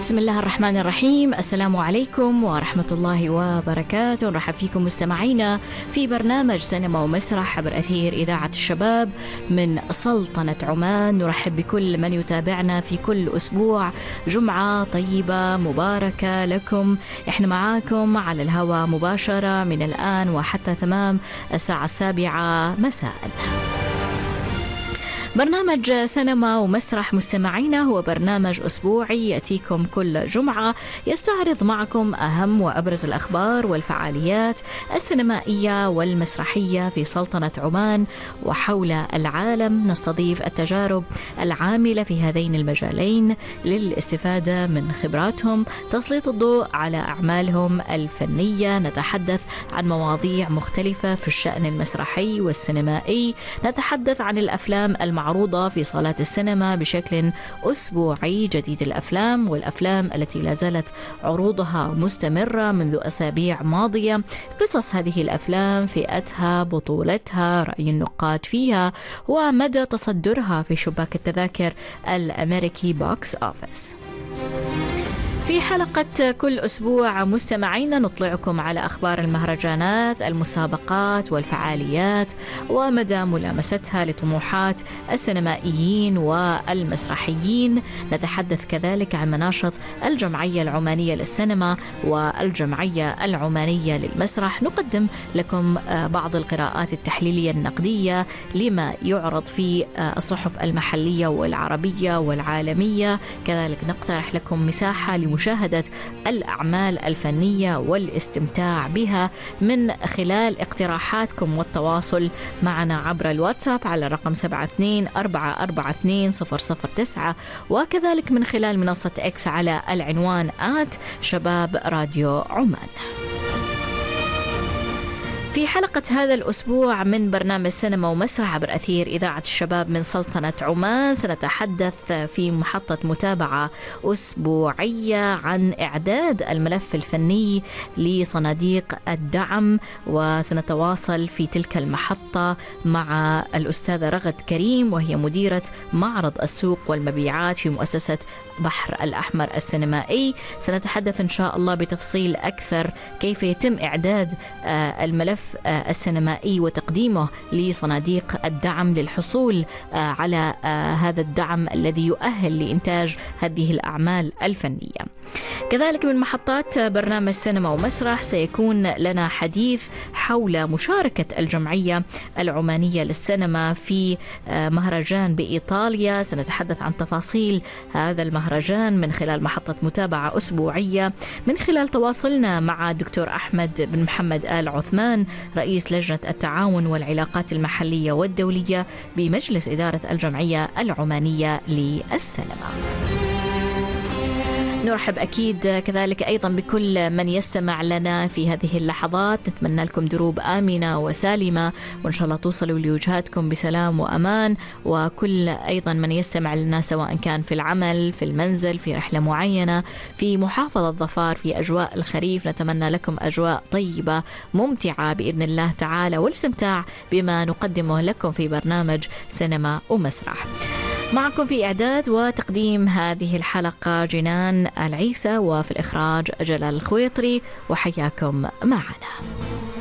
بسم الله الرحمن الرحيم. السلام عليكم ورحمة الله وبركاته. نرحب فيكم مستمعينا في برنامج سينما ومسرح عبر أثير إذاعة الشباب من سلطنة عمان. نرحب بكل من يتابعنا في كل أسبوع. جمعة طيبة مباركة لكم. احنا معاكم على الهواء مباشرة من الآن وحتى تمام الساعة 7 مساء. برنامج سينما ومسرح مستمعينا هو برنامج أسبوعي يأتيكم كل جمعة، يستعرض معكم أهم وأبرز الأخبار والفعاليات السينمائية والمسرحية في سلطنة عمان وحول العالم. نستضيف التجارب العاملة في هذين المجالين للاستفادة من خبراتهم، تسليط الضوء على أعمالهم الفنية. نتحدث عن مواضيع مختلفة في الشأن المسرحي والسينمائي. نتحدث عن الأفلام معروضة في صالات السينما بشكل أسبوعي، جديد الأفلام والأفلام التي لا زالت عروضها مستمرة منذ أسابيع ماضية، قصص هذه الأفلام، فئتها، بطولتها، رأي النقاد فيها، ومدى تصدرها في شباك التذاكر الأمريكي بوكس أوفيس. في حلقة كل أسبوع مستمعينا نطلعكم على أخبار المهرجانات، المسابقات والفعاليات ومدى ملامستها لطموحات السينمائيين والمسرحيين. نتحدث كذلك عن مناشط الجمعية العمانية للسينما والجمعية العمانية للمسرح. نقدم لكم بعض القراءات التحليلية النقدية لما يعرض في الصحف المحلية والعربية والعالمية. كذلك نقترح لكم مساحة مشاهدة الأعمال الفنية والاستمتاع بها من خلال اقتراحاتكم والتواصل معنا عبر الواتساب على رقم 72442009 وكذلك من خلال منصة إكس على العنوان @شباب راديو عمان. في حلقة هذا الأسبوع من برنامج سينما ومسرح عبر أثير إذاعة الشباب من سلطنة عمان سنتحدث في محطة متابعة أسبوعية عن إعداد الملف الفني لصناديق الدعم، وسنتواصل في تلك المحطة مع الأستاذة رغد كريم وهي مديرة معرض السوق والمبيعات في مؤسسة بحر الأحمر السينمائي. سنتحدث إن شاء الله بتفصيل أكثر كيف يتم إعداد الملف السينمائي وتقديمه لصناديق الدعم للحصول على هذا الدعم الذي يؤهل لإنتاج هذه الأعمال الفنية. كذلك من محطات برنامج سينما ومسرح سيكون لنا حديث حول مشاركة الجمعية العمانية للسينما في مهرجان بإيطاليا. سنتحدث عن تفاصيل هذا المهرجان من خلال محطة متابعة أسبوعية من خلال تواصلنا مع دكتور أحمد بن محمد آل عثمان رئيس لجنة التعاون والعلاقات المحلية والدولية بمجلس إدارة الجمعية العمانية للسينما. نرحب أكيد كذلك أيضا بكل من يستمع لنا في هذه اللحظات. نتمنى لكم دروب آمنة وسالمة وإن شاء الله توصلوا لوجهاتكم بسلام وأمان، وكل أيضا من يستمع لنا سواء كان في العمل، في المنزل، في رحلة معينة، في محافظة ظفار، في أجواء الخريف. نتمنى لكم أجواء طيبة ممتعة بإذن الله تعالى والاستمتاع بما نقدمه لكم في برنامج سينما ومسرح. معكم في إعداد وتقديم هذه الحلقة جنان العيسى، وفي الإخراج جلال الخويطري، وحياكم معنا.